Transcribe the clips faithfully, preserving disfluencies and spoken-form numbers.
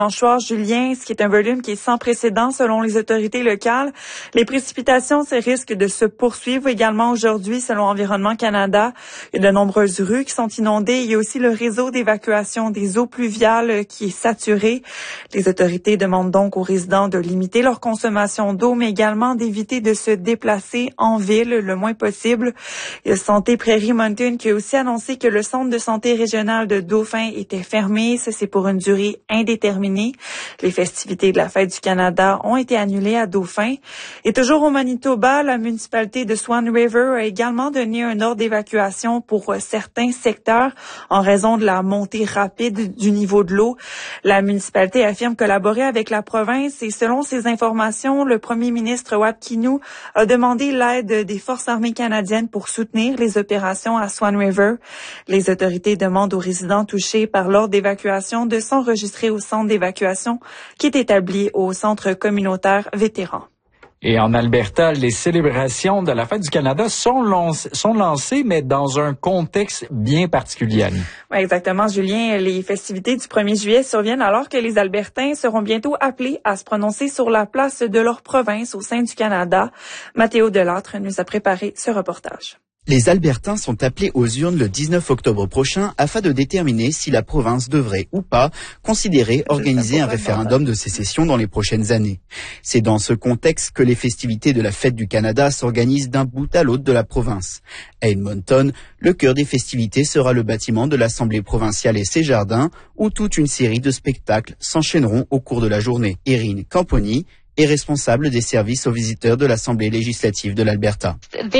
Dimanche soir, Julien, ce qui est un volume qui est sans précédent selon les autorités locales. Les précipitations se risquent de se poursuivre également aujourd'hui selon Environnement Canada. Il y a de nombreuses rues qui sont inondées. Il y a aussi le réseau d'évacuation des eaux pluviales qui est saturé. Les autorités demandent donc aux résidents de limiter leur consommation d'eau, mais également d'éviter de se déplacer en ville le moins possible. Il y a Santé Prairie Mountain qui a aussi annoncé que le centre de santé régional de Dauphin était fermé. Ça, c'est pour une durée indéterminée. Les festivités de la Fête du Canada ont été annulées à Dauphin. Et toujours au Manitoba, la municipalité de Swan River a également donné un ordre d'évacuation pour certains secteurs en raison de la montée rapide du niveau de l'eau. La municipalité affirme collaborer avec la province et selon ces informations, le premier ministre Wapkinew a demandé l'aide des forces armées canadiennes pour soutenir les opérations à Swan River. Les autorités demandent aux résidents touchés par l'ordre d'évacuation de s'enregistrer au centre d'évacuation qui est établi au Centre communautaire vétéran. Et en Alberta, les célébrations de la Fête du Canada sont, lance, sont lancées, mais dans un contexte bien particulier. Oui, exactement, Julien. Les festivités du premier juillet surviennent alors que les Albertains seront bientôt appelés à se prononcer sur la place de leur province au sein du Canada. Mathéo Delattre nous a préparé ce reportage. Les Albertains sont appelés aux urnes le dix-neuf octobre prochain afin de déterminer si la province devrait ou pas considérer organiser un référendum de sécession dans les prochaines années. C'est dans ce contexte que les festivités de la Fête du Canada s'organisent d'un bout à l'autre de la province. À Edmonton, le cœur des festivités sera le bâtiment de l'Assemblée provinciale et ses jardins où toute une série de spectacles s'enchaîneront au cours de la journée. Erin Camponi est responsable des services aux visiteurs de l'Assemblée législative de l'Alberta. Elle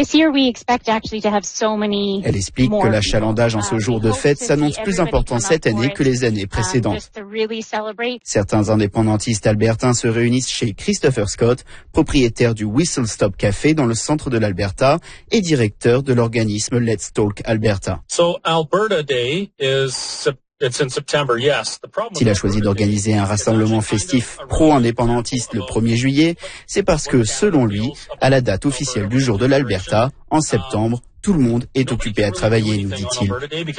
explique que l'achalandage en ce jour de fête s'annonce plus important cette année que les années précédentes. Certains indépendantistes albertains se réunissent chez Christopher Scott, propriétaire du Whistle Stop Café dans le centre de l'Alberta et directeur de l'organisme Let's Talk Alberta. So Alberta Day is S'il a choisi d'organiser un rassemblement festif pro-indépendantiste le premier juillet, c'est parce que, selon lui, à la date officielle du jour de l'Alberta, en septembre, tout le monde est occupé à travailler, nous dit-il.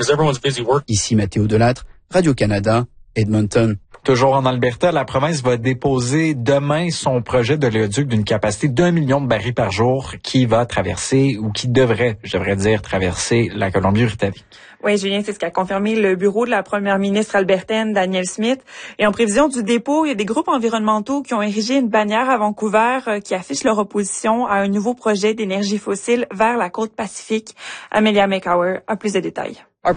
Ici Mathéo Delattre, Radio-Canada, Edmonton. Toujours en Alberta, la province va déposer demain son projet de l'éoduc d'une capacité d'un million de barils par jour qui va traverser, ou qui devrait, je devrais dire, traverser la Colombie-Britannique. Oui, Julien, c'est ce qu'a confirmé le bureau de la première ministre albertaine, Danielle Smith. Et en prévision du dépôt, il y a des groupes environnementaux qui ont érigé une bannière à Vancouver euh, qui affiche leur opposition à un nouveau projet d'énergie fossile vers la côte Pacifique. Amelia McCower a plus de détails.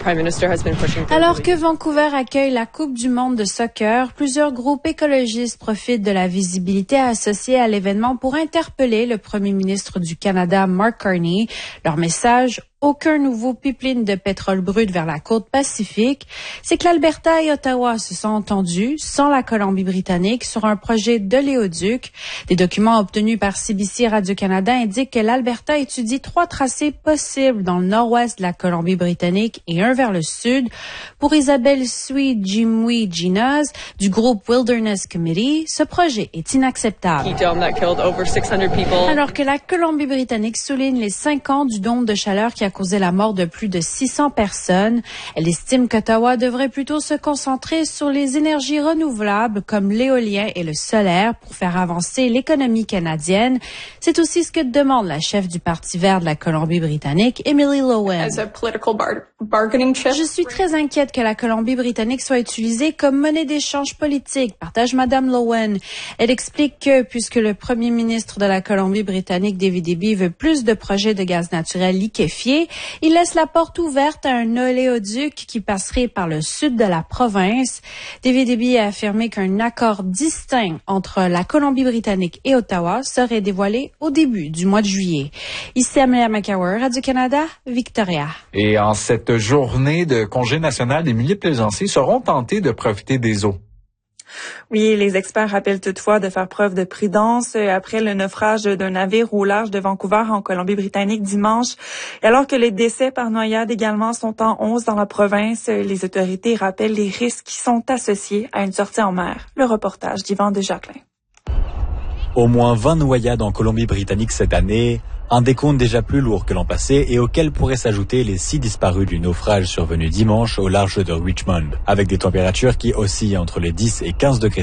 Alors que Vancouver accueille la Coupe du monde de soccer, plusieurs groupes écologistes profitent de la visibilité associée à l'événement pour interpeller le premier ministre du Canada, Mark Carney. Leur message: aucun nouveau pipeline de pétrole brut vers la côte Pacifique. C'est que l'Alberta et Ottawa se sont entendus, sans la Colombie-Britannique, sur un projet de l'éoduc. Des documents obtenus par C B C Radio-Canada indiquent que l'Alberta étudie trois tracés possibles dans le nord-ouest de la Colombie-Britannique et un vers le sud. Pour Isabelle Sui-Jimwi Ginaz du groupe Wilderness Committee, ce projet est inacceptable. Alors que la Colombie-Britannique souligne les cinq ans du dôme de chaleur qui a causé la mort de plus de six cents personnes, elle estime qu'Ottawa devrait plutôt se concentrer sur les énergies renouvelables comme l'éolien et le solaire pour faire avancer l'économie canadienne. C'est aussi ce que demande la chef du Parti vert de la Colombie-Britannique, Emily Lowen. Je suis très inquiète que la Colombie-Britannique soit utilisée comme monnaie d'échange politique, partage Madame Lowen. Elle explique que, puisque le premier ministre de la Colombie-Britannique, David Eby, veut plus de projets de gaz naturel liquéfié, il laisse la porte ouverte à un oléoduc qui passerait par le sud de la province. David Eby a affirmé qu'un accord distinct entre la Colombie-Britannique et Ottawa serait dévoilé au début du mois de juillet. Ici Amelia McCower, Radio-Canada, Victoria. Et en cette journée de congé national, des milliers de plaisanciers seront tentés de profiter des eaux. Oui, les experts rappellent toutefois de faire preuve de prudence après le naufrage d'un navire au large de Vancouver en Colombie-Britannique dimanche. Et alors que les décès par noyade également sont en hausse dans la province, les autorités rappellent les risques qui sont associés à une sortie en mer. Le reportage d'Yvan de Jacquelin. Au moins vingt noyades en Colombie-Britannique cette année, un décompte déjà plus lourd que l'an passé et auquel pourraient s'ajouter les six disparus du naufrage survenu dimanche au large de Richmond, avec des températures qui oscillent entre les dix et quinze degrés